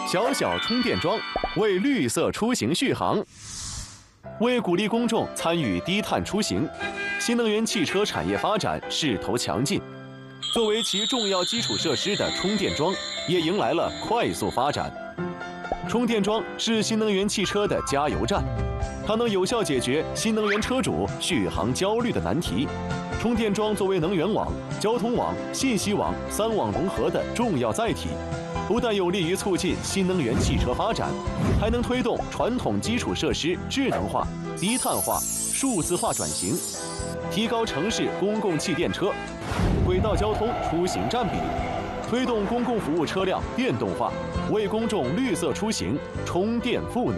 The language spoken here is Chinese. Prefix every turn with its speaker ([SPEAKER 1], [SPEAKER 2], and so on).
[SPEAKER 1] 小小充电桩为绿色出行续航。为鼓励公众参与低碳出行，新能源汽车产业发展势头强劲。作为其重要基础设施的充电桩，也迎来了快速发展。充电桩是新能源汽车的加油站，它能有效解决新能源车主续航焦虑的难题。充电桩作为能源网、交通网、信息网3网融合的重要载体，不但有利于促进新能源汽车发展，还能推动传统基础设施智能化、低碳化、数字化转型，提高城市公共汽电车、轨道交通出行占比，推动公共服务车辆电动化，为公众绿色出行充电赋能。